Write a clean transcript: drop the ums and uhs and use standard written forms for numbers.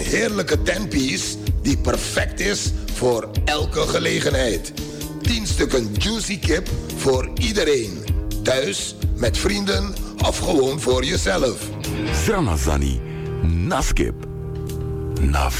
heerlijke 10-piece die perfect is voor elke gelegenheid. 10 stukken juicy kip voor iedereen. Thuis, met vrienden of gewoon voor jezelf. Sramazani, naskip.